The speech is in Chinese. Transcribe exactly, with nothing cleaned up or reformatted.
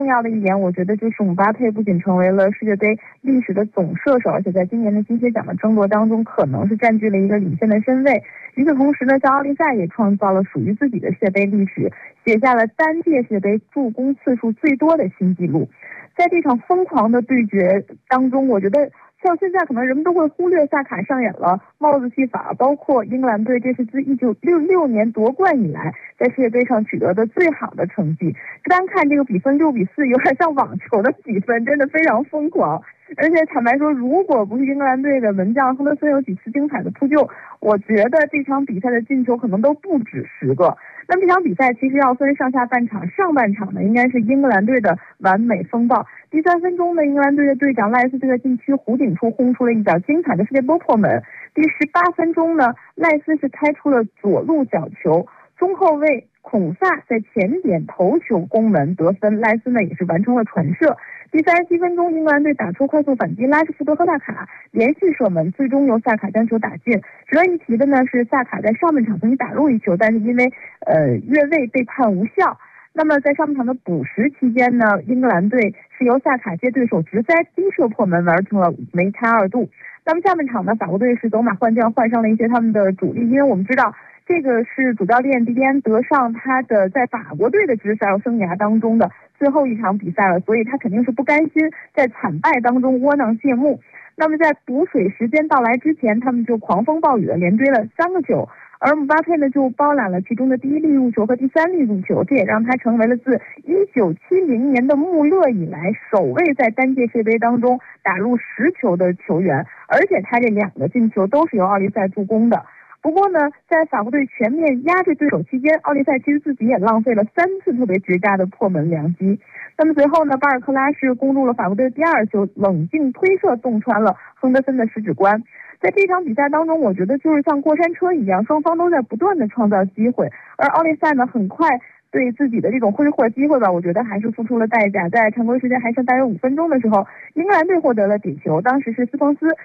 重要的一点，我觉得就是姆巴佩不仅成为了世界杯历史的总射手，而且在今年的金靴奖的争夺当中，可能是占据了一个领先的身位。与此同时呢，像奥利赛也创造了属于自己的世界杯历史，写下了单届世界杯助攻次数最多的新纪录。在这场疯狂的对决当中，我觉得像现在可能人们都会忽略萨卡上演了帽子戏法，包括英格兰队这是自一九六六年夺冠以来在世界杯上取得的最好的成绩。单看这个比分六比四，有点像网球的比分，真的非常疯狂。而且坦白说，如果不是英格兰队的门将亨德森有几次精彩的扑救，我觉得这场比赛的进球可能都不止十个。那么这场比赛其实要分上下半场，上半场呢应该是英格兰队的完美风暴。第三分钟呢，英格兰队的队长赖斯这个禁区弧顶处轰出了一脚精彩的世界波破门。第十八分钟呢，赖斯是开出了左路角球，中后卫孔萨在前点头球攻门得分，赖斯呢也是完成了传射。第三十七分钟，英格兰队打出快速反击，拉什福德和萨卡连续射门，最终由萨卡将球打进。值得一提的呢是，萨卡在上半场曾经打入一球，但是因为呃越位被判无效。那么在上半场的补时期间呢，英格兰队是由萨卡接对手直塞逼射破门，完成了梅开二度。那么下半场呢，法国队是走马换将，换上了一些他们的主力，因为我们知道这个是主教练迪迪安德尚他的在法国队的执教生涯当中的最后一场比赛了，所以他肯定是不甘心在惨败当中窝囊谢幕。那么在补水时间到来之前，他们就狂风暴雨的连追了三个球，而姆巴佩呢就包揽了其中的第一粒入球和第三粒入球，这也让他成为了自一九七零年的穆勒以来首位在单届世界杯当中打入十球的球员，而且他这两个进球都是由奥利赛助攻的。不过呢，在法国队全面压制对手期间，奥利赛其实自己也浪费了三次特别绝佳的破门良机。那么随后呢，巴尔克拉是攻入了法国队的第二球，冷静推射洞穿了亨德森的十指关。在这场比赛当中，我觉得就是像过山车一样，双方都在不断的创造机会，而奥利赛呢，很快对自己的这种挥霍机会吧，我觉得还是付出了代价。在常规时间还剩大约五分钟的时候，英格兰队获得了点球，当时是斯彭斯